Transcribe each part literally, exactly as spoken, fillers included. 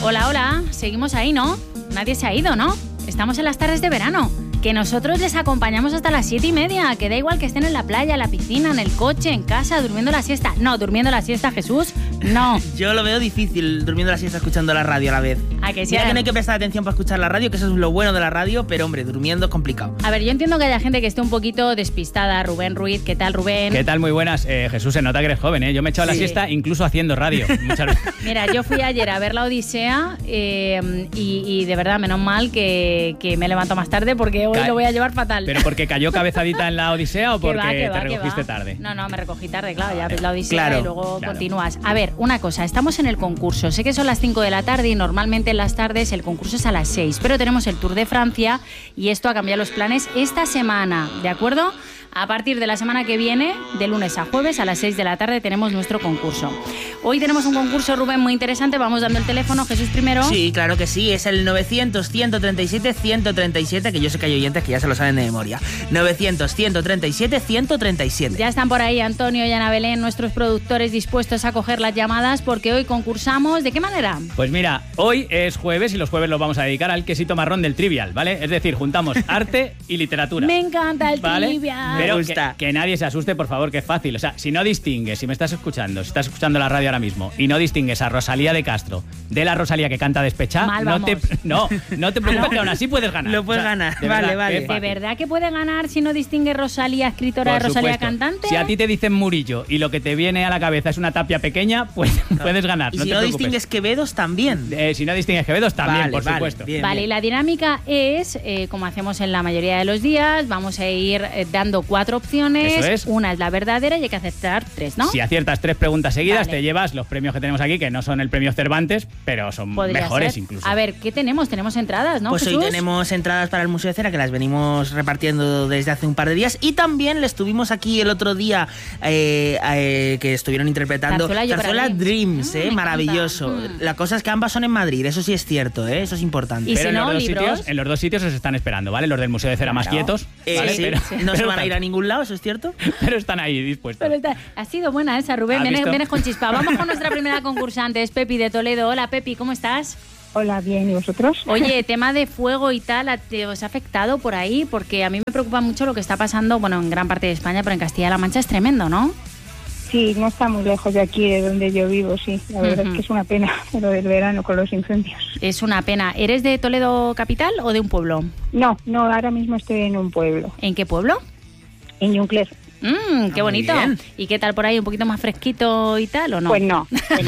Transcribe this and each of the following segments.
Hola, hola, seguimos ahí, ¿no? Nadie se ha ido, ¿no? Estamos en las tardes de verano, que nosotros les acompañamos hasta las siete y media, que da igual que estén en la playa, en la piscina, en el coche, en casa, durmiendo la siesta. No, durmiendo la siesta, Jesús, no. Yo lo veo difícil, durmiendo la siesta, escuchando la radio a la vez. ¿A que sí? Mira que no hay que prestar atención para escuchar la radio, que eso es lo bueno de la radio, pero hombre, durmiendo es complicado. A ver, yo entiendo que haya gente que esté un poquito despistada. Rubén Ruiz, ¿qué tal, Rubén? ¿Qué tal? Muy buenas. Eh, Jesús, se nota que eres joven, ¿eh? Yo me he echado sí. la siesta incluso haciendo radio. Muchas veces. Mira, yo fui ayer a ver La Odisea eh, y, y de verdad, menos mal que, que me levanto más tarde porque hoy Ca- lo voy a llevar fatal. ¿Pero porque cayó cabezadita en La Odisea o porque va, te va, recogiste va. tarde? No, no, me recogí tarde, claro, ya ves La Odisea claro, y luego claro. continúas. A ver, una cosa, estamos en el concurso. Sé que son las cinco de la tarde y normalmente en las tardes el concurso es a las seis, pero tenemos el Tour de Francia y esto ha cambiado los planes esta semana, ¿de acuerdo? A partir de la semana que viene, de lunes a jueves, a las seis de la tarde, tenemos nuestro concurso. Hoy tenemos un concurso, Rubén, muy interesante. Vamos dando el teléfono. Jesús primero. Sí, claro que sí. Es el novecientos, ciento treinta y siete, ciento treinta y siete, que yo sé que hay oyentes que ya se lo saben de memoria. novecientos, ciento treinta y siete, ciento treinta y siete. Ya están por ahí Antonio y Ana Belén, nuestros productores, dispuestos a coger las llamadas porque hoy concursamos. ¿De qué manera? Pues mira, hoy es jueves y los jueves los vamos a dedicar al quesito marrón del Trivial, ¿vale? Es decir, juntamos arte y literatura. Me encanta el ¿vale? Trivial. Pero que, que nadie se asuste, por favor, que es fácil. O sea, si no distingues, si me estás escuchando, si estás escuchando la radio ahora mismo y no distingues a Rosalía de Castro de la Rosalía que canta Despechá, Mal, no, te, no, no te preocupes, que aún así puedes ganar. Lo puedes o sea, ganar, de vale, verdad, vale. que es ¿De verdad que puede ganar si no distingue Rosalía, escritora Por de Rosalía, supuesto. cantante? Si a ti te dicen Murillo y lo que te viene a la cabeza es una tapia pequeña, pues puedes ganar. Y no si te no preocupes. distingues Quevedos, también. Eh, si no distingues Quevedos, también, Vale, por vale, supuesto. bien. Vale, y la dinámica es, eh, como hacemos en la mayoría de los días, vamos a ir eh, dando cuatro opciones. Eso es. Una es la verdadera y hay que aceptar tres, ¿no? Si aciertas tres preguntas seguidas, Vale. te llevas los premios que tenemos aquí, que no son el premio Cervantes, pero son Podría mejores ser. incluso. A ver, ¿qué tenemos? Tenemos entradas, ¿no, Pues Jesús? hoy tenemos entradas para el Museo de Cera, que las venimos repartiendo desde hace un par de días. Y también les tuvimos aquí el otro día, eh, eh, que estuvieron interpretando Zarzuela Yo para Zarzuela Dreams. Dreams, Ah, eh, me maravilloso. encanta. La cosa es que ambas son en Madrid, eso sí es cierto, eh, eso es importante. Y pero si en, no, los dos libros. sitios, en los dos sitios os están esperando, ¿vale? Los del Museo de Cera más Claro. quietos, Eh, ¿vale? sí, pero, no se pero van a ir a están- ningún lado, eso es cierto. pero están ahí dispuestos. Pero está, ha sido buena esa, Rubén. ¿Has Vienes, visto? vienes con chispa. Vamos con nuestra primera concursante, es Pepi de Toledo. Hola, Pepi, ¿cómo estás? Hola, bien, ¿y vosotros? Oye, tema de fuego y tal, ¿te os ha afectado por ahí? Porque a mí me preocupa mucho lo que está pasando, bueno, en gran parte de España, pero en Castilla-La Mancha es tremendo, ¿no? Sí, no está muy lejos de aquí, de donde yo vivo, sí. La verdad Ujú. es que es una pena lo del verano con los incendios. Es una pena. ¿Eres de Toledo capital o de un pueblo? No, no, ahora mismo estoy en un pueblo, ¿En qué pueblo? en Yuncler. Mmm, qué Ah, muy bonito. bien. ¿Y qué tal por ahí? ¿Un poquito más fresquito y tal o no? Pues no. Pues no.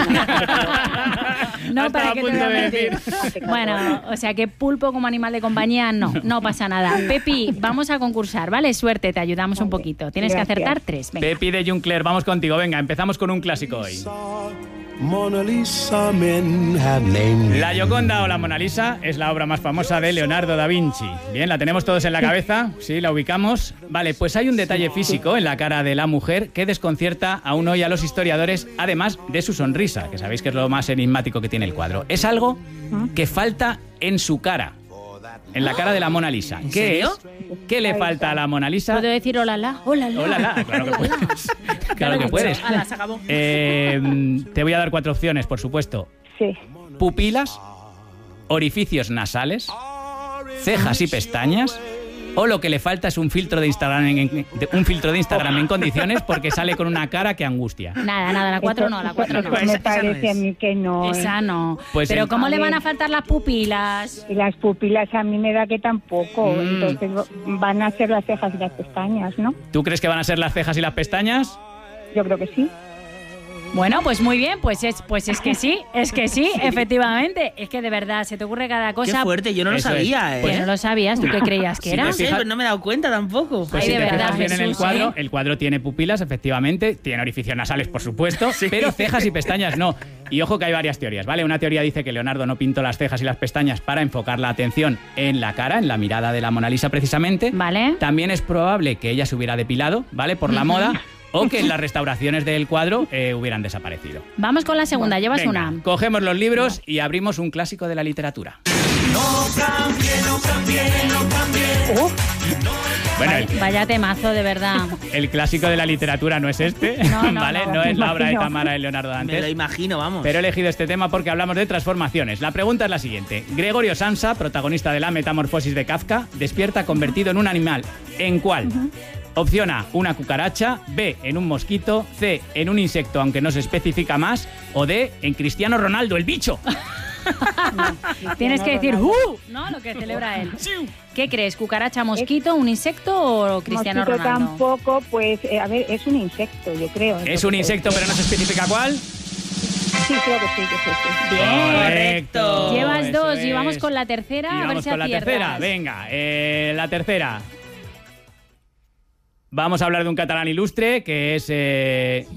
No, Estaba para a que punto te voy a de mentir. decir. Bueno, o sea que pulpo como animal de compañía, no, no pasa nada. Pepi, vamos a concursar, ¿vale? Suerte, te ayudamos un Vale, poquito. Tienes gracias. que acertar tres. Venga. Pepi de Juncler, vamos contigo. Venga, empezamos con un clásico hoy. Mona Lisa, men have named La Gioconda o la Mona Lisa es la obra más famosa de Leonardo da Vinci. Bien, la tenemos todos en la cabeza, sí, la ubicamos. Vale, pues hay un detalle físico en la cara de la mujer que desconcierta aún hoy a los historiadores, además de su sonrisa, que sabéis que es lo más enigmático que tiene el cuadro. Es algo que falta en su cara, en la cara de la Mona Lisa. ¿En ¿Qué serio? es? ¿Qué le falta a la Mona Lisa? ¿Puedo decir hola, la? Hola, la. Hola, la, claro que puedes. Claro que puedes. Ala, se acabó. Eh, te voy a dar cuatro opciones, por supuesto. Sí. Pupilas, orificios nasales, cejas y pestañas, o lo que le falta es un filtro de Instagram en, en- de- un filtro de Instagram en condiciones porque sale con una cara que angustia. Nada, nada, la cuatro no, la cuatro no. Pues me esa- esa no parece es. a mí que no. ¿eh? Esa no. Pues Pero en- ¿cómo A le van ver. a faltar las pupilas? Y las pupilas a mí me da que tampoco. Mm. Entonces van a ser las cejas y las pestañas, ¿no? ¿Tú crees que van a ser las cejas y las pestañas? Yo creo que sí. Bueno, pues muy bien, pues es, pues es que sí, es que sí, efectivamente. Es que de verdad se te ocurre cada Qué cosa. fuerte, yo no lo Eso es. sabía, ¿eh? Pues no lo sabías, ¿tú qué creías que Sí, era? No pues sé, fija- pero no me he dado cuenta tampoco. Pues Ay, si de te verdad, fijas bien en el Jesús, cuadro, ¿eh? el cuadro tiene pupilas, efectivamente, tiene orificios nasales, por supuesto, pero cejas y pestañas no. Y ojo que hay varias teorías, ¿vale? Una teoría dice que Leonardo no pintó las cejas y las pestañas para enfocar la atención en la cara, en la mirada de la Mona Lisa precisamente. Vale. También es probable que ella se hubiera depilado, ¿vale? Por la moda, o que en las restauraciones del cuadro eh, hubieran desaparecido. Vamos con la segunda, llevas Venga, una. cogemos los libros y abrimos un clásico de la literatura. No cambie, no cambie, no cambie. Uh, Bueno, el, Vaya temazo, de verdad. el clásico de la literatura no es este, No, no, ¿vale? no, No, es la obra de no. Tamara y Leonardo Me lo Dantes. imagino, vamos. Pero he elegido este tema porque hablamos de transformaciones. La pregunta es la siguiente. Gregorio Samsa, protagonista de la Metamorfosis de Kafka, despierta convertido en un animal. ¿En cuál? Opción A, una cucaracha. B, en un mosquito. C, en un insecto, aunque no se especifica más. O D, en Cristiano Ronaldo, el bicho. Tienes que decir Ronaldo. ¡uh! ¿No? Lo que celebra él. ¿Qué crees? ¿Cucaracha, mosquito, un insecto o Cristiano mosquito Ronaldo? tampoco, pues, eh, a ver, es un insecto, yo creo. Es un insecto, pero no se especifica cuál. Sí, creo que sí, que sí. sí. Bien. Correcto. Llevas Eso dos y es. vamos con la tercera. Y a ver vamos si con la aciertas. tercera. Venga, eh, la tercera. Vamos a hablar de un catalán ilustre que es eh,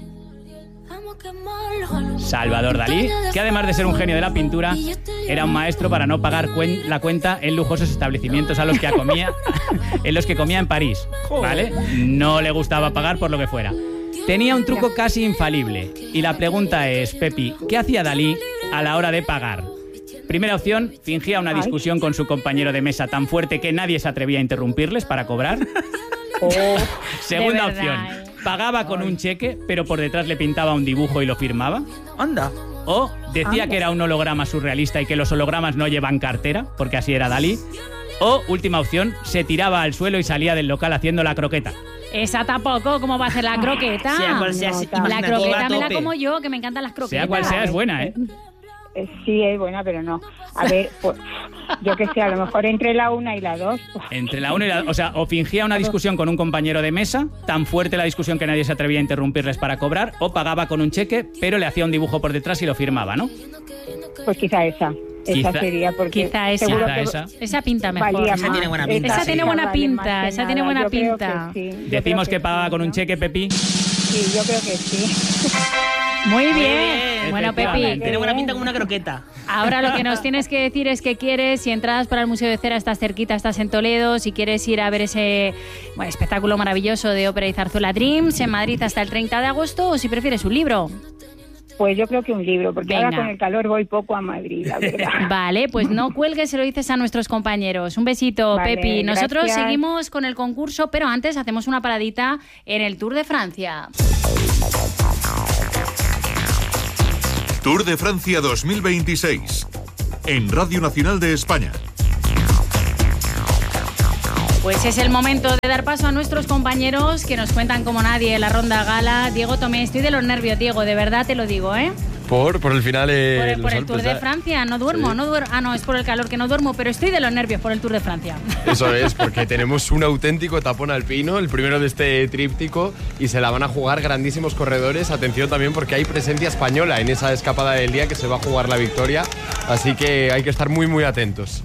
Salvador Dalí, que además de ser un genio de la pintura, era un maestro para no pagar cuen- la cuenta en lujosos establecimientos a los que comía, en los que comía en París, ¿vale? No le gustaba pagar por lo que fuera. Tenía un truco casi infalible y la pregunta es, Pepi, ¿qué hacía Dalí a la hora de pagar? Primera opción, fingía una discusión con su compañero de mesa tan fuerte que nadie se atrevía a interrumpirles para cobrar. Segunda De verdad, opción, eh. pagaba con un cheque, pero por detrás le pintaba un dibujo y lo firmaba. Anda. O decía que era un holograma surrealista y que los hologramas no llevan cartera, porque así era Dalí. O, última opción, se tiraba al suelo y salía del local haciendo la croqueta. Esa tampoco, ¿cómo va a ser la croqueta? Sea cual sea, No, si- la La imaginativa croqueta a me la tope. como yo, que me encantan las croquetas. Sea cual sea, es buena, ¿eh? Eh, Sí, es buena, pero no. A ver, pues, yo que sé, a lo mejor entre la una y la dos. pues, Entre la una y la... O sea, o fingía una discusión con un compañero de mesa, tan fuerte la discusión que nadie se atrevía a interrumpirles para cobrar, o pagaba con un cheque, pero le hacía un dibujo por detrás y lo firmaba, ¿no? Pues quizá esa. Quizá- esa sería, porque Quizá esa. seguro Quizá que esa. Esa pinta mejor. valía Esa más. tiene buena pinta, Esa sí. tiene buena vale pinta, más que esa tiene nada. buena Yo creo pinta. que sí, yo Decimos creo que pagaba sí, con un ¿no? cheque, Pepi. Sí, yo creo que sí. Muy bien. bien, Bueno, Pepi, efectivamente. Tiene buena pinta como una croqueta. ahora lo que nos tienes que decir es que quieres, si entradas para el Museo de Cera, estás cerquita, estás en Toledo, si quieres ir a ver ese bueno, espectáculo maravilloso de ópera y zarzuela Dreams en Madrid hasta el treinta de agosto, o si prefieres un libro. Pues yo creo que un libro, porque Venga. ahora con el calor voy poco a Madrid, la verdad. Vale, pues no cuelgues, se lo dices a nuestros compañeros. Un besito, Vale, Pepi. Nosotros gracias. seguimos con el concurso, pero antes hacemos una paradita en el Tour de Francia. Tour de Francia dos mil veintiséis. En Radio Nacional de España. Pues es el momento de dar paso a nuestros compañeros que nos cuentan como nadie la ronda gala. Diego Tomé, estoy de los nervios, Diego, de verdad te lo digo, ¿eh? Por, por el final. Eh, Por el, los por el Alpes, Tour de ¿eh? Francia, no duermo, Sí. no duermo. Ah, no, es por el calor que no duermo, pero estoy de los nervios por el Tour de Francia. Eso es, porque tenemos un auténtico etapón alpino, el primero de este tríptico, y se la van a jugar grandísimos corredores. Atención también porque hay presencia española en esa escapada del día que se va a jugar la victoria, así que hay que estar muy muy atentos.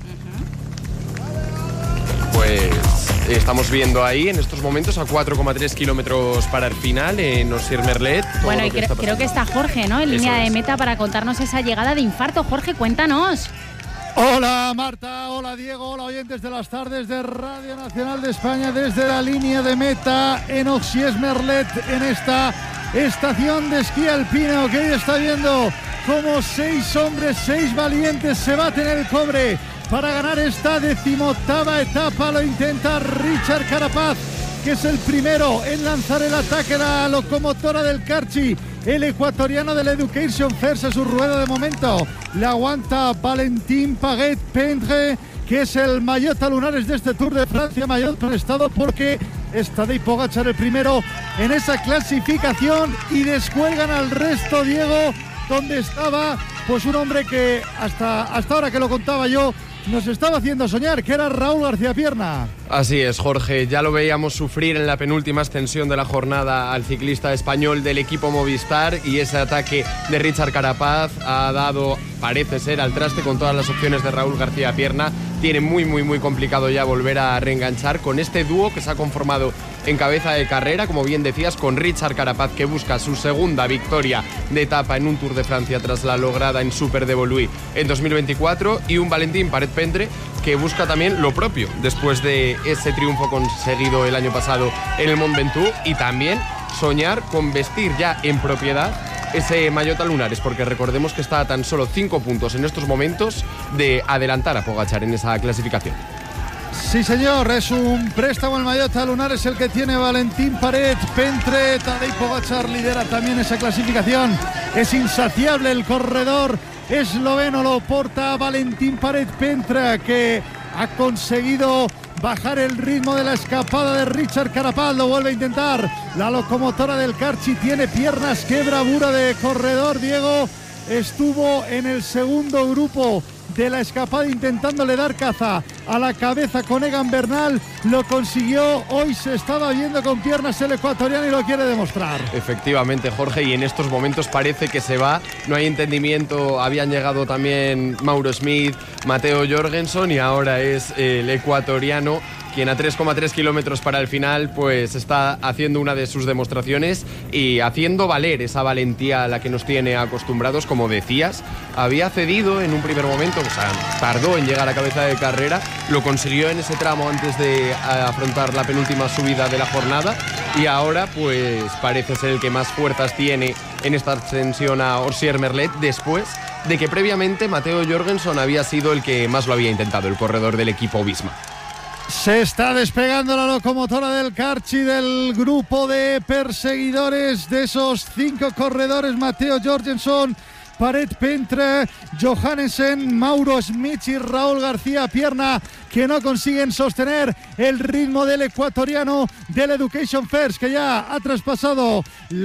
Pues estamos viendo ahí en estos momentos a cuatro coma tres kilómetros para el final en Ossier-Merlet. todo Bueno, lo y que cre- está creo que pasando. está Jorge, ¿no? En Eso línea de es. meta para contarnos esa llegada de infarto. Jorge, cuéntanos. Hola Marta, hola Diego, hola oyentes de las tardes de Radio Nacional de España desde la línea de meta en Ossier-Merlet, en esta estación de esquí alpino que hoy está viendo como seis hombres, seis valientes se baten el cobre para ganar esta decimoctava etapa. Lo intenta Richard Carapaz, que es el primero en lanzar el ataque, la locomotora del Carchi. El ecuatoriano del Education First, a su rueda de momento la aguanta Valentín Paget-Pendre, que es el maillot lunares de este Tour de Francia, maillot prestado porque está Tadej Pogačar el primero en esa clasificación, y descuelgan al resto, Diego, donde estaba pues un hombre que hasta, hasta ahora que lo contaba yo nos estaba haciendo soñar, que era Raúl García Pierna. Así es, Jorge, ya lo veíamos sufrir en la penúltima ascensión de la jornada al ciclista español del equipo Movistar, y ese ataque de Richard Carapaz ha dado, parece ser, al traste con todas las opciones de Raúl García Pierna. Tiene muy muy muy complicado ya volver a reenganchar con este dúo que se ha conformado en cabeza de carrera, como bien decías, con Richard Carapaz, que busca su segunda victoria de etapa en un Tour de Francia tras la lograda en Super de Voluí en dos mil veinticuatro, y un Valentín Paget-Pendre que busca también lo propio después de ese triunfo conseguido el año pasado en el Mont Ventoux, y también soñar con vestir ya en propiedad ese Mallota Lunares, porque recordemos que está a tan solo cinco puntos en estos momentos de adelantar a Pogačar en esa clasificación. Sí, señor, es un préstamo el Mallota Lunares el que tiene Valentín Paret Pentre. Tadej Pogačar lidera también esa clasificación. Es insaciable el corredor esloveno, lo porta Valentín Paret Pentre, que ha conseguido bajar el ritmo de la escapada de Richard Carapaz. Lo vuelve a intentar la locomotora del Carchi, tiene piernas, qué bravura de corredor. Diego estuvo en el segundo grupo de la escapada intentándole dar caza a la cabeza con Egan Bernal, lo consiguió. Hoy se estaba viendo con piernas el ecuatoriano y lo quiere demostrar. Efectivamente, Jorge, y en estos momentos parece que se va, no hay entendimiento. Habían llegado también Mauro Smith, Matteo Jorgensen, y ahora es el ecuatoriano quien a tres coma tres kilómetros para el final pues está haciendo una de sus demostraciones y haciendo valer esa valentía a la que nos tiene acostumbrados. Como decías, había cedido en un primer momento, o sea, tardó en llegar a cabeza de carrera, lo consiguió en ese tramo antes de afrontar la penúltima subida de la jornada, y ahora pues parece ser el que más fuerzas tiene en esta ascensión a Orsier-Merlet, después de que previamente Matteo Jorgensen había sido el que más lo había intentado, el corredor del equipo Visma. Se está despegando la locomotora del Carchi del grupo de perseguidores de esos cinco corredores: Matteo Jorgensen, Paret Pentre, Johannesen, Mauro Smith y Raúl García Pierna, que no consiguen sostener el ritmo del ecuatoriano del Education First, que ya ha traspasado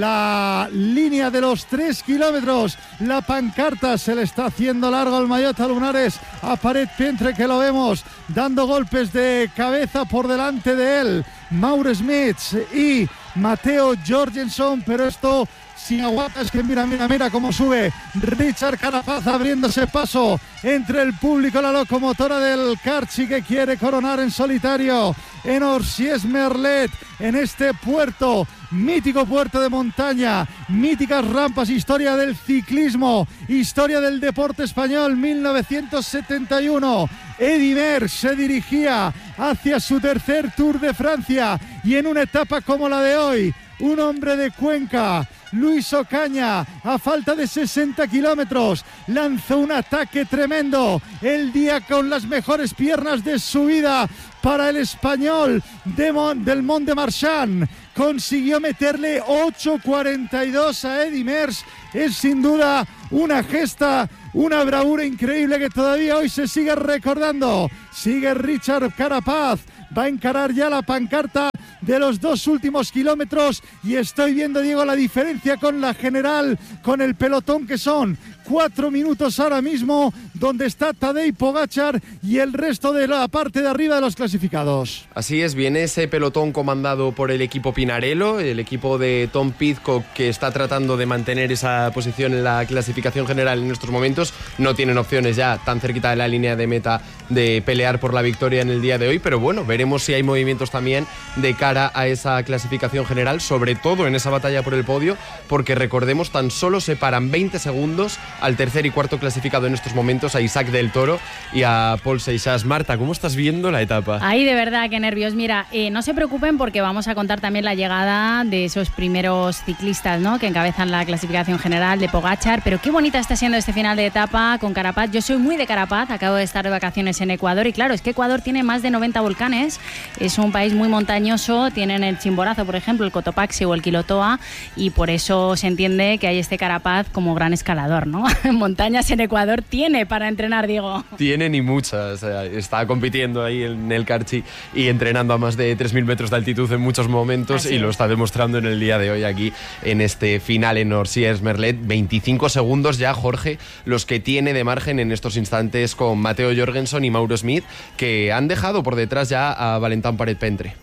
la línea de los tres kilómetros. La pancarta se le está haciendo largo al Mallota Lunares, a Paret Pentre, que lo vemos dando golpes de cabeza por delante de él, Mauro Smith y Matteo Jorgensen, pero esto sin aguantas, que mira, mira, mira cómo sube Richard Carapaz abriéndose paso entre el público. La locomotora del Carchi, que quiere coronar en solitario en Orsier-Merlet, en este puerto, mítico puerto de montaña, míticas rampas, historia del ciclismo, historia del deporte español. Mil novecientos setenta y uno, Eddy Merckx se dirigía hacia su tercer Tour de Francia, y en una etapa como la de hoy, un hombre de Cuenca, Luis Ocaña, a falta de sesenta kilómetros, lanzó un ataque tremendo. El día con las mejores piernas de su vida para el español de Mon, del Mont de Marsan. Consiguió meterle ocho cuarenta y dos a Eddy Merckx. Es sin duda una gesta, una bravura increíble que todavía hoy se sigue recordando. Sigue Richard Carapaz, va a encarar ya la pancarta de los dos últimos kilómetros, y estoy viendo, Diego, la diferencia con la general, con el pelotón, que son cuatro minutos ahora mismo, donde está Tadej Pogačar y el resto de la parte de arriba de los clasificados. Así es, viene ese pelotón comandado por el equipo Pinarello, el equipo de Tom Pidcock, que está tratando de mantener esa posición en la clasificación general en estos momentos. No tienen opciones ya tan cerquita de la línea de meta de pelear por la victoria en el día de hoy, pero bueno, veremos si hay movimientos también de cara a esa clasificación general, sobre todo en esa batalla por el podio, porque recordemos, tan solo separan veinte segundos al tercer y cuarto clasificado en estos momentos, a Isaac del Toro y a Paul Seixas. Marta, ¿cómo estás viendo la etapa? Ay, de verdad, qué nervios. Mira, eh, no se preocupen, porque vamos a contar también la llegada de esos primeros ciclistas, ¿no?, que encabezan la clasificación general, de Pogačar. Pero qué bonita está siendo este final de etapa con Carapaz. Yo soy muy de Carapaz, acabo de estar de vacaciones en Ecuador, y claro, es que Ecuador tiene más de noventa volcanes, es un país muy montañoso, tienen el Chimborazo, por ejemplo, el Cotopaxi o el Quilotoa, y por eso se entiende que hay este Carapaz como gran escalador, ¿no? Montañas en Ecuador tiene para entrenar, Diego. Tienen y muchas. O sea, está compitiendo ahí en el Carchi y entrenando a más de tres mil metros de altitud en muchos momentos. Así y es. Lo está demostrando en el día de hoy aquí en este final en Orsier-Merlet. veinticinco segundos ya, Jorge, los que tiene de margen en estos instantes con Matteo Jorgensen y Mauro Smith, que han dejado por detrás ya a Valentín Paret Pentre.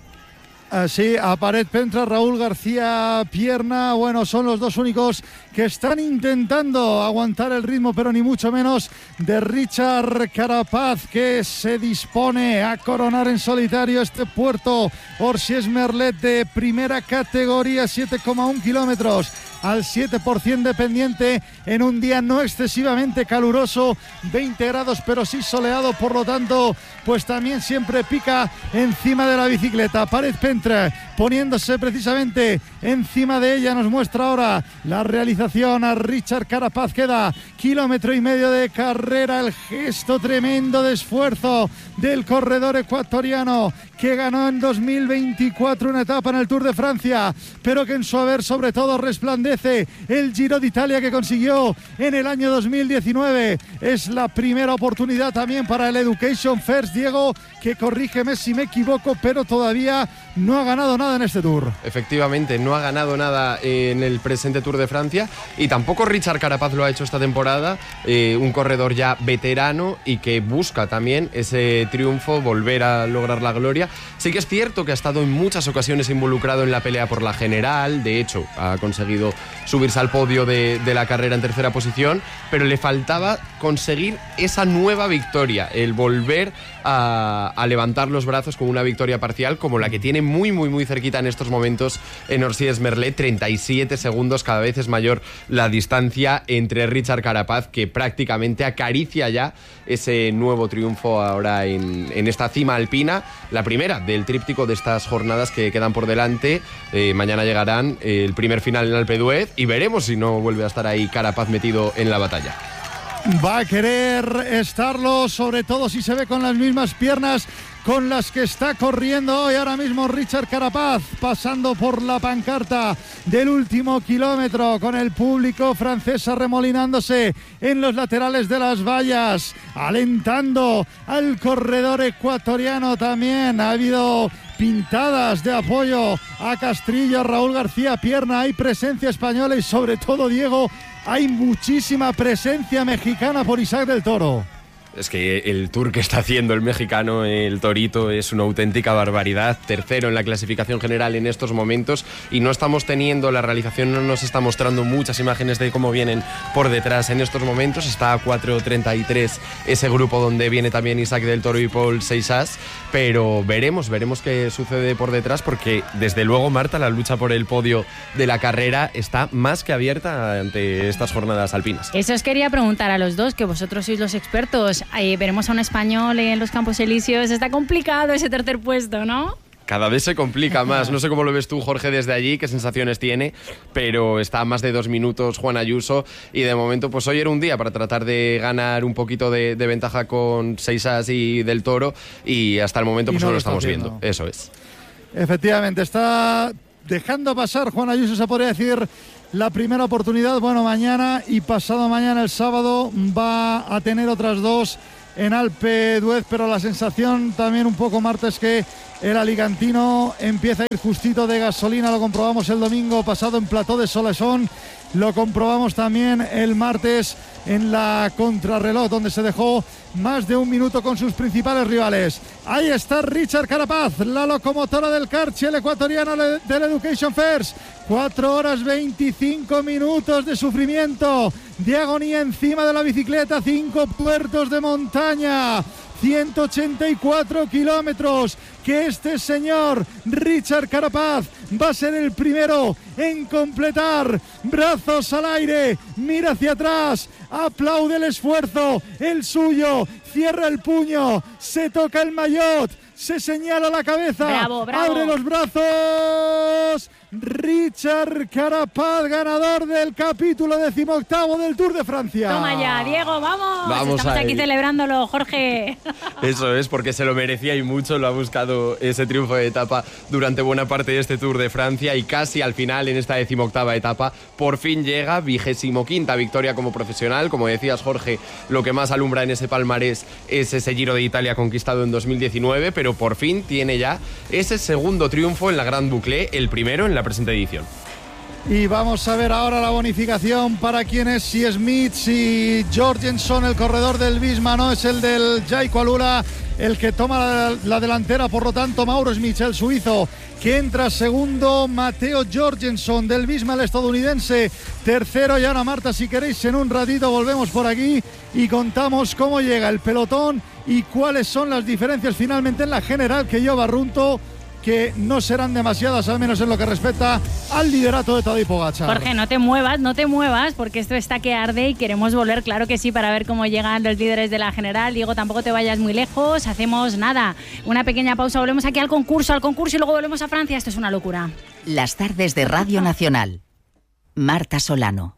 Así, a Paret Pentre, Raúl García Pierna, bueno, son los dos únicos que están intentando aguantar el ritmo, pero ni mucho menos de Richard Carapaz, que se dispone a coronar en solitario este puerto Orsier-Merlet de primera categoría, siete coma uno kilómetros al siete por ciento de pendiente, en un día no excesivamente caluroso, veinte grados, pero sí soleado, por lo tanto, pues también siempre pica encima de la bicicleta. Paret Pentre poniéndose precisamente encima de ella. Nos muestra ahora la realización a Richard Carapaz. Queda kilómetro y medio de carrera, el gesto tremendo de esfuerzo del corredor ecuatoriano que ganó en dos mil veinticuatro una etapa en el Tour de Francia, pero que en su haber sobre todo resplandece el Giro de Italia que consiguió en el año dos mil diecinueve. Es la primera oportunidad también para el Education First, Diego, que corrígeme si me equivoco, pero todavía no ha ganado nada en este Tour. Efectivamente, no ha ganado nada en el presente Tour de Francia y tampoco Richard Carapaz lo ha hecho esta temporada, eh, un corredor ya veterano y que busca también ese triunfo, volver a lograr la gloria. Sí que es cierto que ha estado en muchas ocasiones involucrado en la pelea por la general, de hecho ha conseguido subirse al podio de, de la carrera en tercera posición, pero le faltaba conseguir esa nueva victoria, el volver a, a levantar los brazos con una victoria parcial como la que tiene muy muy muy cerquita en estos momentos en Orsies Merlet. Treinta y siete segundos, cada vez es mayor la distancia entre Richard Carapaz, que prácticamente acaricia ya ese nuevo triunfo ahora en, en esta cima alpina, la primera del tríptico de estas jornadas que quedan por delante. Eh, mañana llegarán eh, el primer final en Alpe d'Huez y veremos si no vuelve a estar ahí Carapaz metido en la batalla. Va a querer estarlo, sobre todo si se ve con las mismas piernas con las que está corriendo hoy ahora mismo Richard Carapaz, pasando por la pancarta del último kilómetro con el público francés arremolinándose en los laterales de las vallas, alentando al corredor ecuatoriano también. Ha habido pintadas de apoyo a Castrillo, Raúl García Pierna, hay presencia española y sobre todo, Diego, hay muchísima presencia mexicana por Isaac del Toro. Es que el tour que está haciendo el mexicano, el Torito, es una auténtica barbaridad. Tercero en la clasificación general en estos momentos y no estamos teniendo, la realización no nos está mostrando muchas imágenes de cómo vienen por detrás en estos momentos. Está a cuatro treinta y tres ese grupo donde viene también Isaac del Toro y Paul Seixas, pero veremos, veremos qué sucede por detrás, porque desde luego, Marta, la lucha por el podio de la carrera está más que abierta ante estas jornadas alpinas. Eso os quería preguntar a los dos, que vosotros sois los expertos. Eh, veremos a un español en los Campos Elíseos. Está complicado ese tercer puesto, ¿no? Cada vez se complica más. No sé cómo lo ves tú, Jorge, desde allí, qué sensaciones tiene, pero está a más de dos minutos Juan Ayuso y de momento pues hoy era un día para tratar de ganar un poquito de, de ventaja con Seixas y del Toro y hasta el momento pues no, no lo estamos viendo. viendo. Eso es. Efectivamente, está dejando pasar Juan Ayuso, se podría decir, la primera oportunidad. Bueno, mañana y pasado mañana, el sábado, va a tener otras dos en Alpe d'Huez, pero la sensación también un poco, Marta, es que el alicantino empieza a ir justito de gasolina. Lo comprobamos el domingo pasado en Plató de Solesón, lo comprobamos también el martes en la contrarreloj, donde se dejó más de un minuto con sus principales rivales. Ahí está Richard Carapaz, la locomotora del Karchi, el ecuatoriano del Education First. cuatro horas veinticinco minutos de sufrimiento, de agonía encima de la bicicleta, cinco puertos de montaña, ciento ochenta y cuatro kilómetros, que este señor Richard Carapaz va a ser el primero en completar. Brazos al aire, mira hacia atrás, aplaude el esfuerzo, el suyo, cierra el puño, se toca el maillot, se señala la cabeza, bravo, bravo. Abre los brazos. Richard Carapaz, ganador del capítulo decimoctavo del Tour de Francia. Toma ya, Diego, vamos. Vamos Estamos ahí. aquí celebrándolo, Jorge. Eso es, porque se lo merecía y mucho. Lo ha buscado ese triunfo de etapa durante buena parte de este Tour de Francia y casi al final, en esta decimoctava etapa, por fin llega, vigésimo quinta victoria como profesional. Como decías, Jorge, lo que más alumbra en ese palmarés es ese Giro de Italia conquistado en dos mil diecinueve, pero por fin tiene ya ese segundo triunfo en la Grande Boucle, el primero en la presente edición. Y vamos a ver ahora la bonificación para quienes, si Smith, si Jorgensen, el corredor del Visma, no es el del Jaiko Alula, el que toma la, la delantera, por lo tanto Mauro Smith, el suizo, que entra segundo, Matteo Jorgensen del Visma, el estadounidense, tercero. Y ahora, Marta, si queréis, en un ratito volvemos por aquí y contamos cómo llega el pelotón y cuáles son las diferencias finalmente en la general, que lleva Runto, que no serán demasiadas, al menos en lo que respecta al liderato de Tadej Pogačar. Jorge, no te muevas, no te muevas, porque esto está que arde y queremos volver, claro que sí, para ver cómo llegan los líderes de la general. Diego, tampoco te vayas muy lejos, hacemos nada, una pequeña pausa, volvemos aquí al concurso, al concurso y luego volvemos a Francia. Esto es una locura. Las tardes de Radio Nacional. Marta Solano.